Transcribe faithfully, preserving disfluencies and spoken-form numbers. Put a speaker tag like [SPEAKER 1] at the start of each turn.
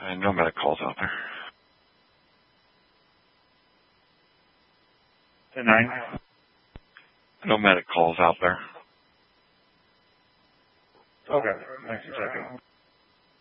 [SPEAKER 1] And no medic calls out there.
[SPEAKER 2] ten nine.
[SPEAKER 1] No medic calls out there.
[SPEAKER 2] Okay, thanks for checking.